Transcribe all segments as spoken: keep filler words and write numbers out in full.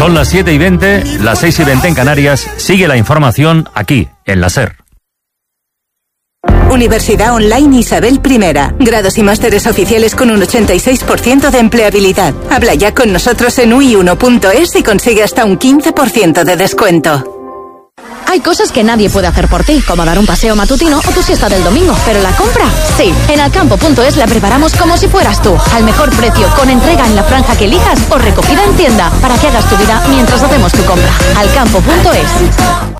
Son las siete y veinte, las seis y veinte en Canarias. Sigue la información aquí, en la SER. Universidad Online Isabel I. Grados y másteres oficiales con un ochenta y seis por ciento de empleabilidad. Habla ya con nosotros en u i uno punto es y consigue hasta un quince por ciento de descuento. Hay cosas que nadie puede hacer por ti, como dar un paseo matutino o tu siesta del domingo. Pero la compra, sí. En alcampo punto es la preparamos como si fueras tú. Al mejor precio, con entrega en la franja que elijas o recogida en tienda, para que hagas tu vida mientras hacemos tu compra. alcampo punto es.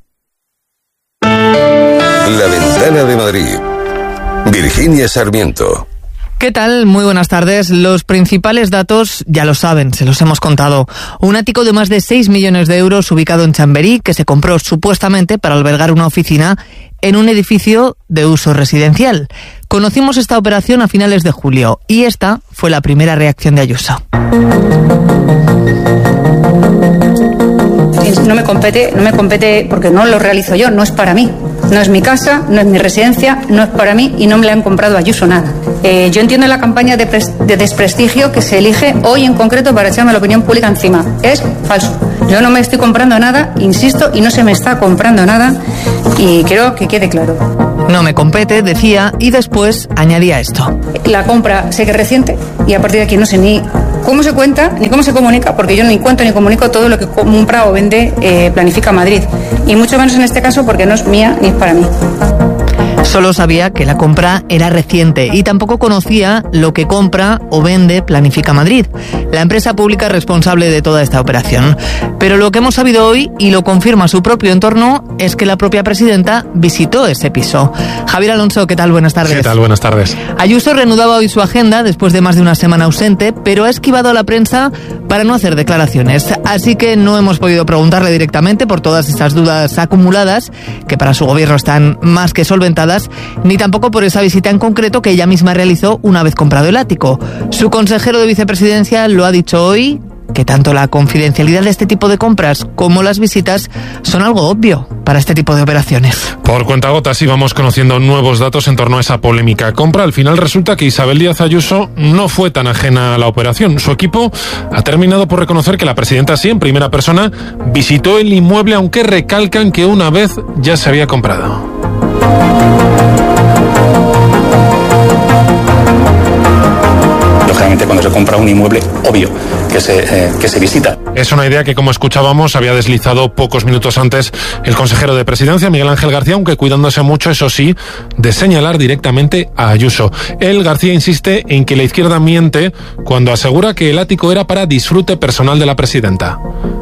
La Ventana de Madrid. Virginia Sarmiento. ¿Qué tal? Muy buenas tardes. Los principales datos ya lo saben, se los hemos contado. Un ático de más de seis millones de euros ubicado en Chamberí, que se compró supuestamente para albergar una oficina en un edificio de uso residencial. Conocimos esta operación a finales de julio y esta fue la primera reacción de Ayuso. No me compete, no me compete porque no lo realizo yo, no es para mí. No es mi casa, no es mi residencia, no es para mí y no me la han comprado a Ayuso nada. Eh, yo entiendo la campaña de, pres- de desprestigio que se elige hoy en concreto para echarme la opinión pública encima. Es falso. Yo no me estoy comprando nada, insisto, y no se me está comprando nada y quiero que quede claro. No me compete, decía, y después añadía esto. La compra sé que es reciente y a partir de aquí no sé ni cómo se cuenta ni cómo se comunica, porque yo ni cuento ni comunico todo lo que compra o vende eh, Planifica Madrid. Y mucho menos en este caso porque no es mía ni es para mí. Solo sabía que la compra era reciente y tampoco conocía lo que compra o vende Planifica Madrid, la empresa pública responsable de toda esta operación. Pero lo que hemos sabido hoy, y lo confirma su propio entorno, es que la propia presidenta visitó ese piso. Javier Alonso, ¿qué tal? Buenas tardes. ¿Qué tal? Buenas tardes. Ayuso reanudaba hoy su agenda después de más de una semana ausente, pero ha esquivado a la prensa para no hacer declaraciones. Así que no hemos podido preguntarle directamente por todas esas dudas acumuladas, que para su gobierno están más que solventadas, ni tampoco por esa visita en concreto que ella misma realizó una vez comprado el ático. Su consejero de vicepresidencia lo ha dicho hoy, que tanto la confidencialidad de este tipo de compras como las visitas son algo obvio para este tipo de operaciones. Por cuentagotas íbamos conociendo nuevos datos en torno a esa polémica compra. Al final resulta que Isabel Díaz Ayuso no fue tan ajena a la operación. Su equipo ha terminado por reconocer que la presidenta sí, en primera persona, visitó el inmueble, aunque recalcan que una vez ya se había comprado. Lógicamente, cuando se compra un inmueble, obvio que se, eh, que se visita. Es una idea que, como escuchábamos, había deslizado pocos minutos antes el consejero de Presidencia, Miguel Ángel García, aunque cuidándose mucho, eso sí, de señalar directamente a Ayuso. Él, García, insiste en que la izquierda miente cuando asegura que el ático era para disfrute personal de la presidenta.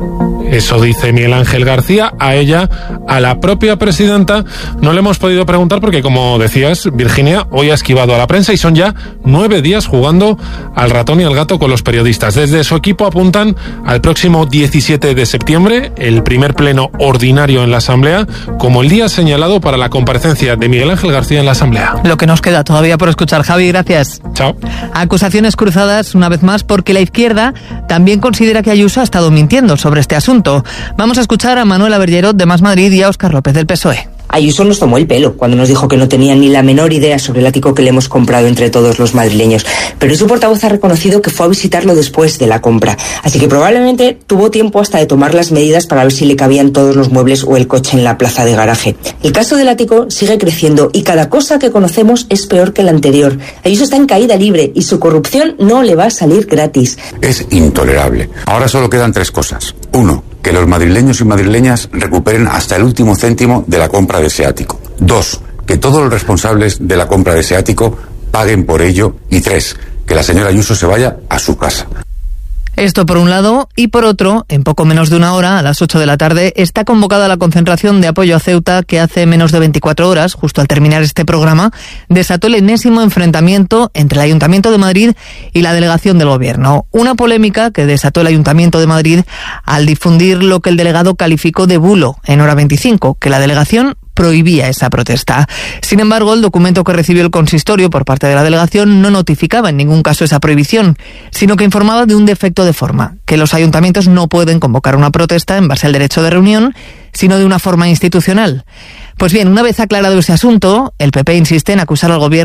Eso dice Miguel Ángel García. A ella, a la propia presidenta, no le hemos podido preguntar porque, como decías, Virginia, hoy ha esquivado a la prensa y son ya nueve días jugando al ratón y al gato con los periodistas. Desde su equipo apuntan al próximo diecisiete de septiembre, el primer pleno ordinario en la Asamblea, como el día señalado para la comparecencia de Miguel Ángel García en la Asamblea. Lo que nos queda todavía por escuchar. Javi, gracias. Chao. Acusaciones cruzadas una vez más porque la izquierda también considera que Ayuso ha estado mintiendo sobre este asunto. Vamos a escuchar a Manuela Bergerot de Más Madrid y a Óscar López del P S O E. Ayuso nos tomó el pelo cuando nos dijo que no tenía ni la menor idea sobre el ático que le hemos comprado entre todos los madrileños. Pero su portavoz ha reconocido que fue a visitarlo después de la compra. Así que probablemente tuvo tiempo hasta de tomar las medidas para ver si le cabían todos los muebles o el coche en la plaza de garaje. El caso del ático sigue creciendo y cada cosa que conocemos es peor que la anterior. Ayuso está en caída libre y su corrupción no le va a salir gratis. Es intolerable. Ahora solo quedan tres cosas. Uno, que los madrileños y madrileñas recuperen hasta el último céntimo de la compra de ese ático. Dos, que todos los responsables de la compra de ese ático paguen por ello. Y tres, que la señora Ayuso se vaya a su casa. Esto por un lado, y por otro, en poco menos de una hora, a las ocho de la tarde, está convocada la concentración de apoyo a Ceuta que hace menos de veinticuatro horas, justo al terminar este programa, desató el enésimo enfrentamiento entre el Ayuntamiento de Madrid y la delegación del Gobierno. Una polémica que desató el Ayuntamiento de Madrid al difundir lo que el delegado calificó de bulo en Hora veinticinco, que la delegación prohibía esa protesta. Sin embargo, el documento que recibió el consistorio por parte de la delegación no notificaba en ningún caso esa prohibición, sino que informaba de un defecto de forma, que los ayuntamientos no pueden convocar una protesta en base al derecho de reunión, sino de una forma institucional. Pues bien, una vez aclarado ese asunto, el P P insiste en acusar al Gobierno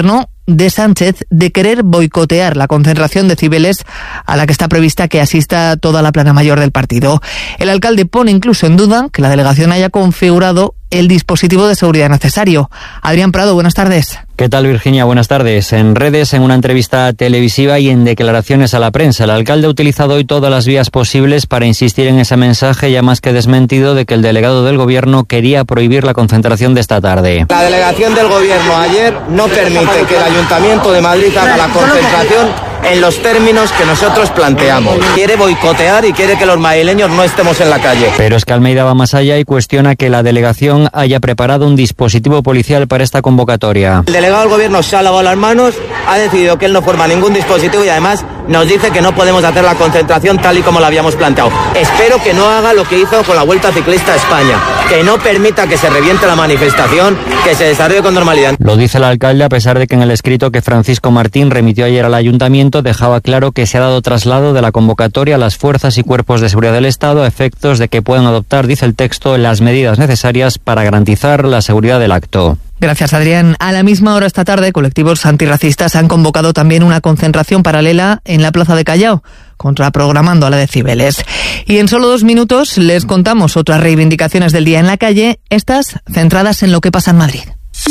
de Sánchez de querer boicotear la concentración de Cibeles a la que está prevista que asista toda la plana mayor del partido. El alcalde pone incluso en duda que la delegación haya configurado el dispositivo de seguridad necesario. Adrián Prado, buenas tardes. ¿Qué tal, Virginia? Buenas tardes. En redes, en una entrevista televisiva y en declaraciones a la prensa, el alcalde ha utilizado hoy todas las vías posibles para insistir en ese mensaje, ya más que desmentido, de que el delegado del gobierno quería prohibir la concentración de esta tarde. La delegación del gobierno ayer no permite que el Ayuntamiento de Madrid haga la concentración en los términos que nosotros planteamos. Quiere boicotear y quiere que los madrileños no estemos en la calle. Pero es que Almeida va más allá y cuestiona que la delegación haya preparado un dispositivo policial para esta convocatoria. El delegado del gobierno se ha lavado las manos, ha decidido que él no forma ningún dispositivo y además nos dice que no podemos hacer la concentración tal y como la habíamos planteado. Espero que no haga lo que hizo con la Vuelta Ciclista a España, que no permita que se reviente la manifestación, que se desarrolle con normalidad. Lo dice el alcalde a pesar de que en el escrito que Francisco Martín remitió ayer al ayuntamiento dejaba claro que se ha dado traslado de la convocatoria a las fuerzas y cuerpos de seguridad del Estado a efectos de que puedan adoptar, dice el texto, las medidas necesarias para garantizar la seguridad del acto. Gracias, Adrián. A la misma hora esta tarde, colectivos antirracistas han convocado también una concentración paralela en la Plaza de Callao, contraprogramando a la de Cibeles. Y en solo dos minutos les contamos otras reivindicaciones del día en la calle, estas centradas en lo que pasa en Madrid.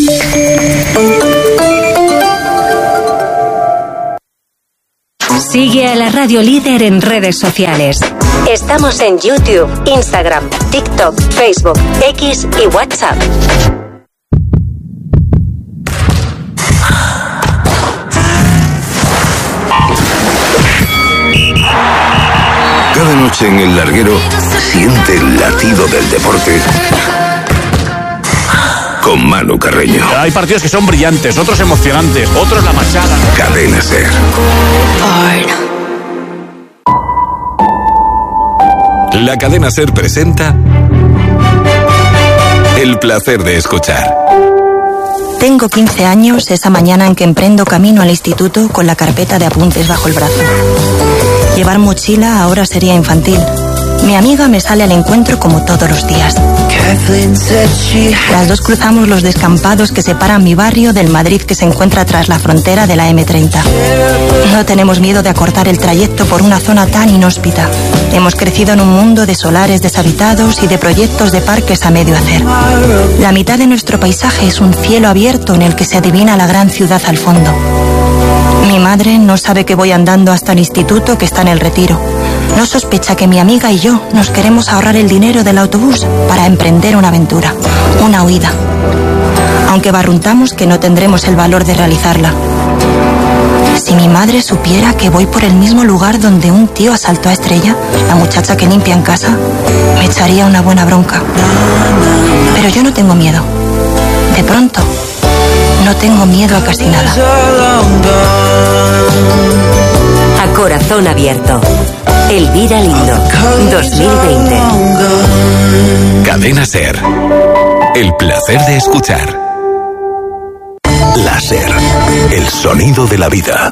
Sigue a la Radio Líder en redes sociales. Estamos en YouTube, Instagram, TikTok, Facebook, X y WhatsApp. Cada noche en El Larguero siente el latido del deporte con Manu Carreño. Hay partidos que son brillantes, otros emocionantes, otros la machada. Cadena Ser. La Cadena Ser presenta El placer de escuchar. Tengo quince años esa mañana en que emprendo camino al instituto con la carpeta de apuntes bajo el brazo. Llevar mochila ahora sería infantil. Mi amiga me sale al encuentro como todos los días. Las dos cruzamos los descampados que separan mi barrio del Madrid que se encuentra tras la frontera de la eme treinta. No tenemos miedo de acortar el trayecto por una zona tan inhóspita. Hemos crecido en un mundo de solares deshabitados y de proyectos de parques a medio hacer. La mitad de nuestro paisaje es un cielo abierto en el que se adivina la gran ciudad al fondo. Mi madre no sabe que voy andando hasta el instituto que está en el Retiro. No sospecha que mi amiga y yo nos queremos ahorrar el dinero del autobús para emprender una aventura, una huida. Aunque barruntamos que no tendremos el valor de realizarla. Si mi madre supiera que voy por el mismo lugar donde un tío asaltó a Estrella, la muchacha que limpia en casa, me echaría una buena bronca. Pero yo no tengo miedo. De pronto, no tengo miedo a casi nada. A corazón abierto. Elvira Lindo, dos mil veinte. Cadena Ser. El placer de escuchar. La Ser. El sonido de la vida.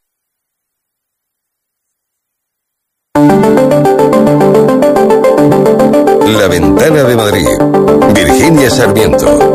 La Ventana de Madrid. Virginia Sarmiento.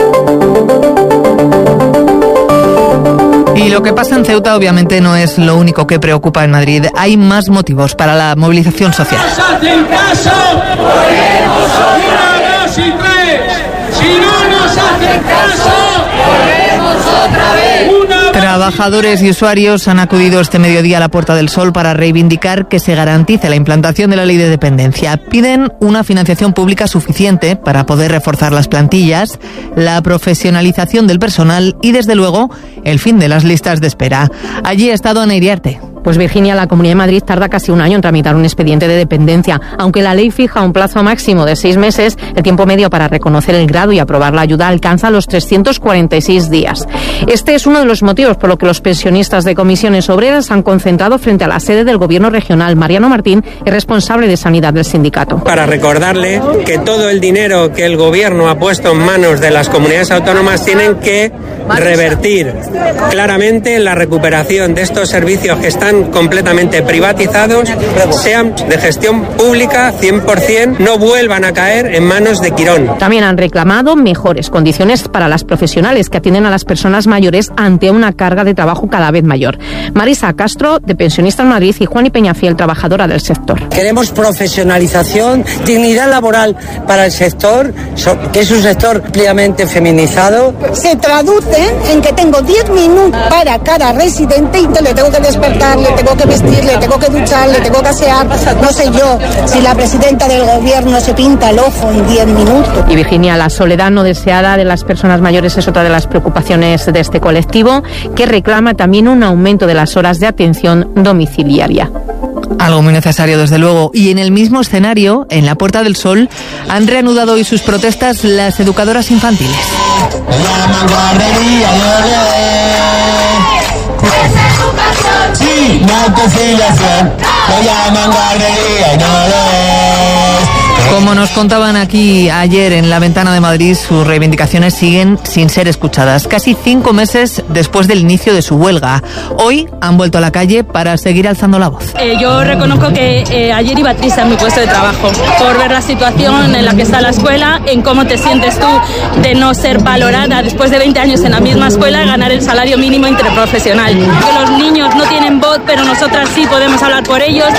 Y lo que pasa en Ceuta obviamente no es lo único que preocupa en Madrid. Hay más motivos para la movilización social. ¡Si nos hacen caso, volvemos otra vez! ¡Si no nos hacen caso, volvemos otra vez! Trabajadores y usuarios han acudido este mediodía a la Puerta del Sol para reivindicar que se garantice la implantación de la ley de dependencia. Piden una financiación pública suficiente para poder reforzar las plantillas, la profesionalización del personal y, desde luego, el fin de las listas de espera. Allí ha estado Ana Iriarte. Pues Virginia, la Comunidad de Madrid tarda casi un año en tramitar un expediente de dependencia. Aunque la ley fija un plazo máximo de seis meses, el tiempo medio para reconocer el grado y aprobar la ayuda alcanza los trescientos cuarenta y seis días. Este es uno de los motivos por lo que los pensionistas de comisiones obreras se han concentrado frente a la sede del Gobierno regional. Mariano Martín es responsable de sanidad del sindicato. Para recordarle que todo el dinero que el Gobierno ha puesto en manos de las comunidades autónomas tienen que revertir claramente en la recuperación de estos servicios que están están completamente privatizados sean de gestión pública cien por ciento, no vuelvan a caer en manos de Quirón. También han reclamado mejores condiciones para las profesionales que atienden a las personas mayores ante una carga de trabajo cada vez mayor. Marisa Castro, de Pensionistas Madrid, y Juani Peñafiel, trabajadora del sector. Queremos profesionalización, dignidad laboral para el sector, que es un sector ampliamente feminizado. Se traduce en que tengo diez minutos para cada residente y te le tengo que despertar, le tengo que vestir, le tengo que duchar, le tengo que asear. No sé yo si la presidenta del gobierno se pinta el ojo en diez minutos. Y Virginia, la soledad no deseada de las personas mayores es otra de las preocupaciones de este colectivo, que reclama también un aumento de las horas de atención domiciliaria. Algo muy necesario, desde luego. Y en el mismo escenario, en la Puerta del Sol, han reanudado hoy sus protestas las educadoras infantiles. Sí, no conciliación, lo llaman guardería y no lo es. Como nos contaban aquí ayer en La Ventana de Madrid, sus reivindicaciones siguen sin ser escuchadas, casi cinco meses después del inicio de su huelga. Hoy han vuelto a la calle para seguir alzando la voz. Eh, yo reconozco que eh, ayer iba triste en mi puesto de trabajo por ver la situación en la que está la escuela, en cómo te sientes tú de no ser valorada después de veinte años en la misma escuela y ganar el salario mínimo interprofesional. Que los niños no tienen voz, pero nosotras sí podemos hablar por ellos,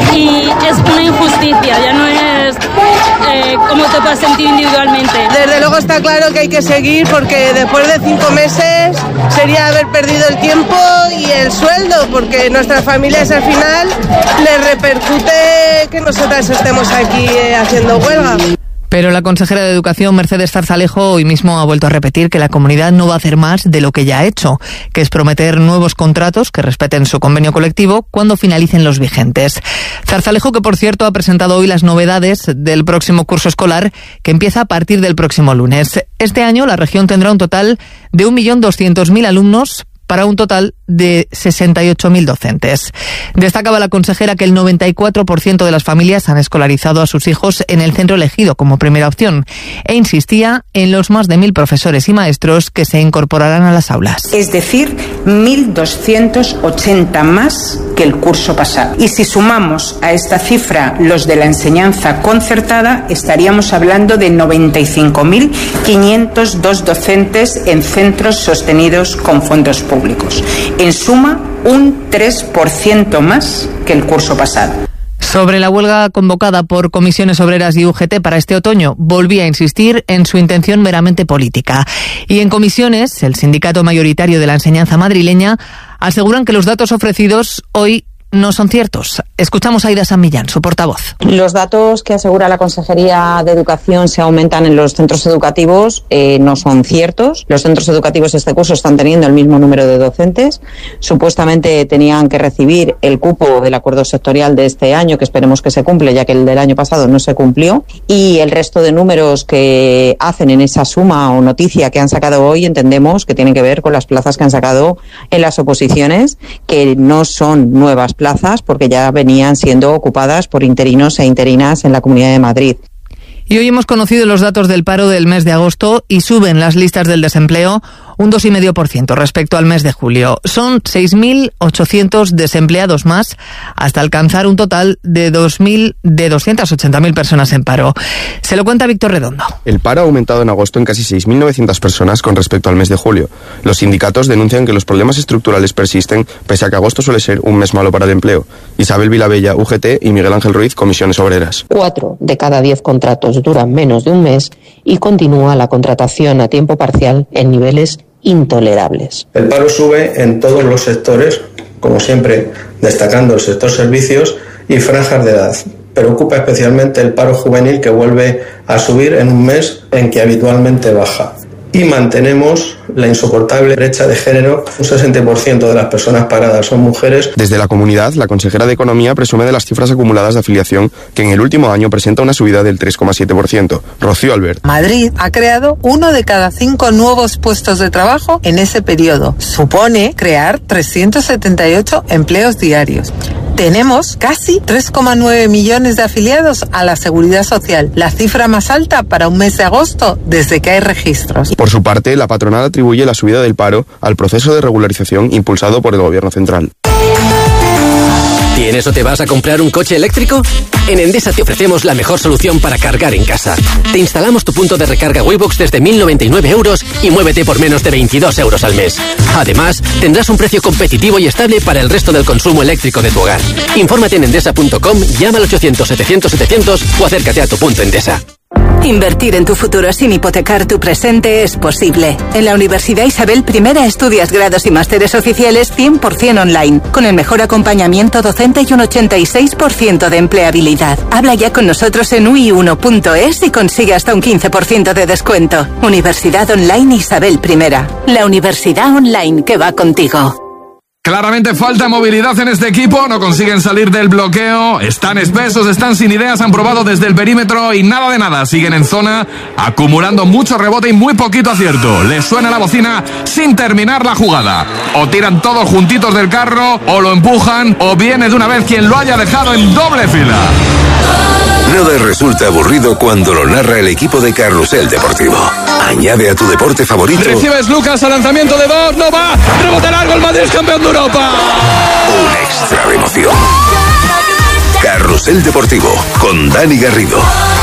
y es una injusticia, ya no es eh, cómo te puedas sentir individualmente. Desde luego está claro que hay que seguir, porque después de cinco meses sería haber perdido el tiempo y el sueldo, porque nuestras familias al final les repercute que nosotras estemos aquí eh, haciendo huelga. Pero la consejera de Educación, Mercedes Zarzalejo, hoy mismo ha vuelto a repetir que la comunidad no va a hacer más de lo que ya ha hecho, que es prometer nuevos contratos que respeten su convenio colectivo cuando finalicen los vigentes. Zarzalejo, que por cierto ha presentado hoy las novedades del próximo curso escolar, que empieza a partir del próximo lunes. Este año la región tendrá un total de un millón doscientos mil alumnos para un total de sesenta y ocho mil docentes. Destacaba la consejera que el noventa y cuatro por ciento de las familias han escolarizado a sus hijos en el centro elegido como primera opción, e insistía en los más de mil profesores y maestros que se incorporarán a las aulas. Es decir, mil doscientos ochenta más que el curso pasado. Y si sumamos a esta cifra los de la enseñanza concertada, estaríamos hablando de noventa y cinco mil quinientos dos docentes en centros sostenidos con fondos públicos. públicos. En suma, un tres por ciento más que el curso pasado. Sobre la huelga convocada por Comisiones Obreras y U G T para este otoño, volvía a insistir en su intención meramente política. Y en comisiones, el sindicato mayoritario de la enseñanza madrileña aseguran que los datos ofrecidos hoy no son ciertos. Escuchamos a Aida San Millán, su portavoz. Los datos que asegura la Consejería de Educación se aumentan en los centros educativos eh, no son ciertos. Los centros educativos este curso están teniendo el mismo número de docentes. Supuestamente tenían que recibir el cupo del acuerdo sectorial de este año, que esperemos que se cumple, ya que el del año pasado no se cumplió. Y el resto de números que hacen en esa suma o noticia que han sacado hoy, entendemos que tienen que ver con las plazas que han sacado en las oposiciones, que no son nuevas plazas. plazas porque ya venían siendo ocupadas por interinos e interinas en la Comunidad de Madrid. Y hoy hemos conocido los datos del paro del mes de agosto y suben las listas del desempleo un dos coma cinco por ciento respecto al mes de julio. Son seis mil ochocientos desempleados más hasta alcanzar un total de dos mil de doscientas ochenta mil personas en paro. Se lo cuenta Víctor Redondo. El paro ha aumentado en agosto en casi seis mil novecientas personas con respecto al mes de julio. Los sindicatos denuncian que los problemas estructurales persisten pese a que agosto suele ser un mes malo para el empleo. Isabel Vilabella, U G T, y Miguel Ángel Ruiz, Comisiones Obreras. Cuatro de cada diez contratos duran menos de un mes y continúa la contratación a tiempo parcial en niveles intolerables. El paro sube en todos los sectores, como siempre destacando el sector servicios y franjas de edad. Preocupa especialmente el paro juvenil, que vuelve a subir en un mes en que habitualmente baja. Y mantenemos la insoportable brecha de género. Un sesenta por ciento de las personas paradas son mujeres. Desde la comunidad, la consejera de Economía presume de las cifras acumuladas de afiliación, que en el último año presenta una subida del tres coma siete por ciento. Rocío Albert. Madrid ha creado uno de cada cinco nuevos puestos de trabajo en ese periodo. Supone crear trescientos setenta y ocho empleos diarios. Tenemos casi tres coma nueve millones de afiliados a la Seguridad Social, la cifra más alta para un mes de agosto desde que hay registros. Por su parte, la patronal atribuye la subida del paro al proceso de regularización impulsado por el Gobierno central. ¿Tienes o te vas a comprar un coche eléctrico? En Endesa te ofrecemos la mejor solución para cargar en casa. Te instalamos tu punto de recarga Waybox desde mil noventa y nueve euros y muévete por menos de veintidós euros al mes. Además, tendrás un precio competitivo y estable para el resto del consumo eléctrico de tu hogar. Infórmate en endesa punto com, llama al ochocientos setecientos setecientos o acércate a tu punto Endesa. Invertir en tu futuro sin hipotecar tu presente es posible. En la Universidad Isabel I estudias grados y másteres oficiales cien por ciento online, con el mejor acompañamiento docente y un ochenta y seis por ciento de empleabilidad. Habla ya con nosotros en u i uno punto es y consigue hasta un quince por ciento de descuento. Universidad Online Isabel I. La universidad online que va contigo. Claramente falta movilidad en este equipo, no consiguen salir del bloqueo, están espesos, están sin ideas, han probado desde el perímetro y nada de nada, siguen en zona, acumulando mucho rebote y muy poquito acierto. Les suena la bocina sin terminar la jugada. O tiran todos juntitos del carro, o lo empujan, o viene de una vez quien lo haya dejado en doble fila. Nada resulta aburrido cuando lo narra el equipo de Carrusel Deportivo. Añade a tu deporte favorito. Recibes Lucas al lanzamiento de dos, no va, rebote largo, el Madrid es campeón de Europa. Un extra de emoción. Carrusel Deportivo con Dani Garrido.